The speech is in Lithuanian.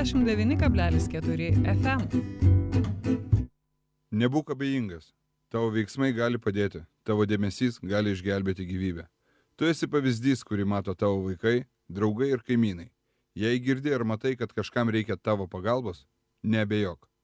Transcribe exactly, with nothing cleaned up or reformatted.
devyniasdešimt devyni kablelis keturi F M. Nebūk abejingas. Tavo veiksmai gali padėti. Tavo dėmesys gali išgelbėti gyvybę. Tu esi pavyzdys, kurį mato tavo vaikai, draugai ir kaimynai. Jei girdi ar matai, kad kažkam reikia tavo pagalbos, neabejok.